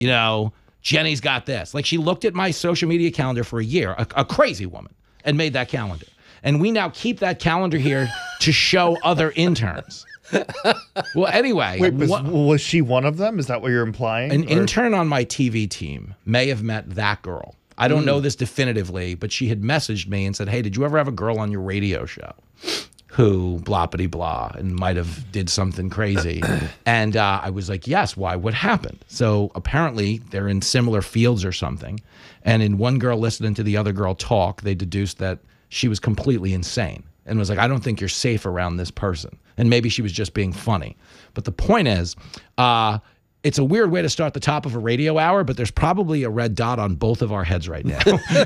you know, Jenny's got this. Like, she looked at my social media calendar for a year, a crazy woman, and made that calendar. And we now keep that calendar here to show other interns. Well, anyway. Wait, was she one of them? Is that what you're implying? An intern on my TV team may have met that girl. I don't know this definitively, but she had messaged me and said, hey, did you ever have a girl on your radio show who bloppity blah and might have did something crazy? And I was like, yes, why? What happened? So apparently they're in similar fields or something. And in one girl listening to the other girl talk, they deduced that she was completely insane and was like, I don't think you're safe around this person. And maybe she was just being funny. But the point is, it's a weird way to start the top of a radio hour, but there's probably a red dot on both of our heads right now.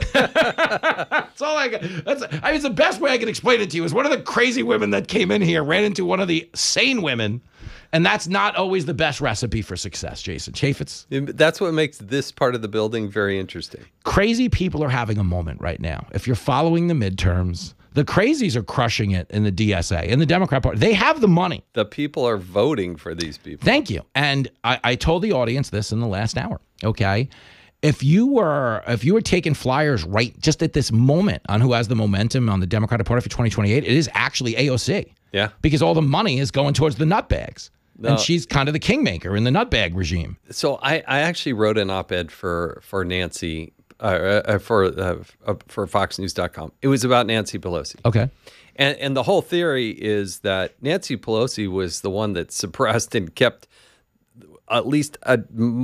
That's all I got. It's the best way I can explain it to you is one of the crazy women that came in here ran into one of the sane women, and that's not always the best recipe for success, Jason Chaffetz. That's what makes this part of the building very interesting. Crazy people are having a moment right now. If you're following the midterms, the crazies are crushing it in the DSA, in the Democrat Party. They have the money. The people are voting for these people. Thank you. And I told the audience this in the last hour, okay? If you were taking flyers right just at this moment on who has the momentum on the Democratic Party for 2028, it is actually AOC. Yeah. Because all the money is going towards the nutbags. No. And she's kind of the kingmaker in the nutbag regime. So I actually wrote an op-ed for Nancy for FoxNews.com. It was about Nancy Pelosi. Okay. And the whole theory is that Nancy Pelosi was the one that suppressed and kept at least a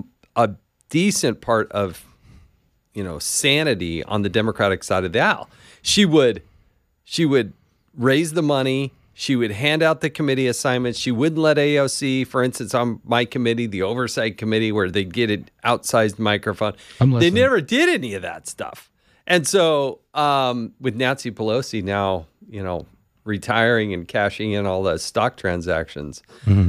decent part of, sanity on the Democratic side of the aisle. She would raise the money. She would hand out the committee assignments. She wouldn't let AOC, for instance, on my committee, the oversight committee, where they get an outsized microphone. They never did any of that stuff. And so with Nancy Pelosi now, retiring and cashing in all the stock transactions,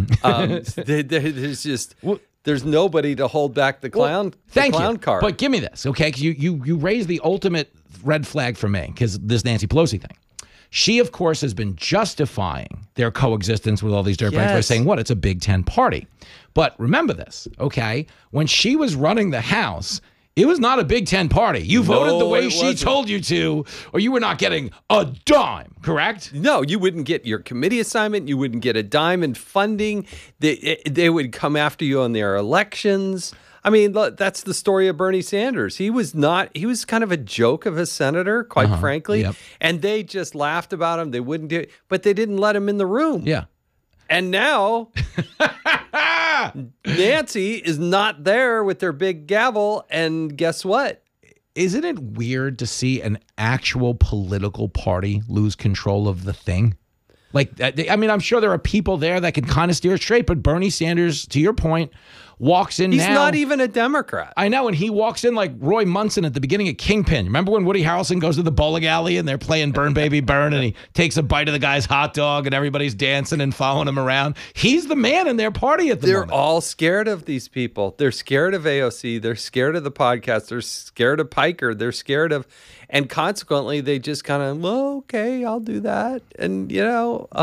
there's nobody to hold back the clown card. But give me this, okay? Because you raised the ultimate red flag for me, because this Nancy Pelosi thing. She, of course, has been justifying their coexistence with all these dirtbags by saying, what, it's a Big Ten party. But remember this, okay? When she was running the House, it was not a Big Ten party. You voted the way she told you to, or you were not getting a dime, correct? No, you wouldn't get your committee assignment. You wouldn't get a dime in funding. They would come after you on their elections. I mean, that's the story of Bernie Sanders. He was kind of a joke of a senator, quite frankly. Yep. And they just laughed about him. They wouldn't do it, but they didn't let him in the room. Yeah. And now Nancy is not there with their big gavel. And guess what? Isn't it weird to see an actual political party lose control of the thing? Like, I mean, I'm sure there are people there that can kind of steer it straight, but Bernie Sanders, to your point, walks in He's not even a Democrat. I know, and he walks in like Roy Munson at the beginning of Kingpin. Remember when Woody Harrelson goes to the bowling alley and they're playing Burn Baby Burn and he takes a bite of the guy's hot dog and everybody's dancing and following him around? He's the man in their party at the moment. They're all scared of these people. They're scared of AOC. They're scared of the podcast. They're scared of Piker. They're scared of... And consequently, they just kind of, well, okay, I'll do that. And,